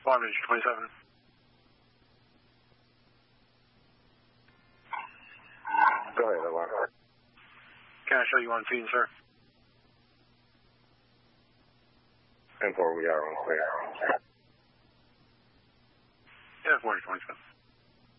Long Beach 27. Go ahead, Alarm. Can I show you on scene, sir? 10-4, we are on clear. Yeah, 4027.